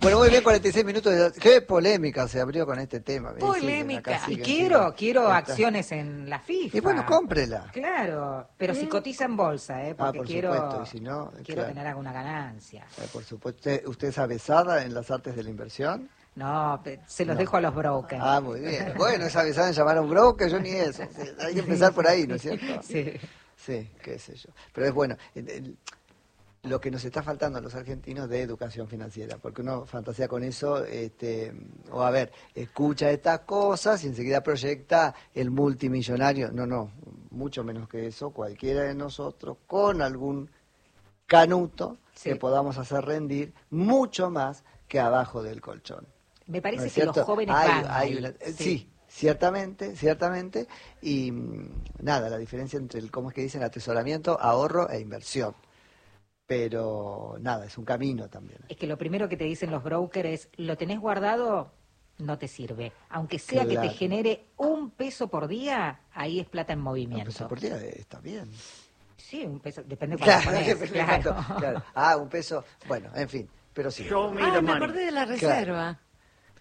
Bueno, muy bien, 46 minutos. Qué polémica se abrió con este tema. Polémica. Siguen, Y quiero acciones en la FIFA. Y bueno, cómprela. Claro, pero si cotiza en bolsa, porque por quiero, supuesto, y si no, quiero claro, tener alguna ganancia. Por supuesto. ¿Usted es avesada en las artes de la inversión? No, se los dejo a los brokers. Ah, muy bien. Bueno, esa avesada en llamar a un broker, yo ni eso. Hay que empezar por ahí, ¿no es cierto? Sí. Sí, qué sé yo. Pero es bueno. Lo que nos está faltando a los argentinos de educación financiera, porque uno fantasea con eso, o a ver, escucha estas cosas y enseguida proyecta el multimillonario. No, mucho menos que eso, cualquiera de nosotros, con algún canuto que podamos hacer rendir mucho más que abajo del colchón. Me parece ¿No es que cierto? los jóvenes van sí, ciertamente, y nada, la diferencia entre ¿cómo es que dicen? Atesoramiento, ahorro e inversión. Pero nada, es un camino también. Es que lo primero que te dicen los brokers es, ¿lo tenés guardado? No te sirve. Aunque sea que te genere $1 por día, ahí es plata en movimiento. $1 por día está bien. Sí, $1, depende de cuánto pones, claro. Ah, $1, bueno, en fin, pero sí. Me acordé de la reserva.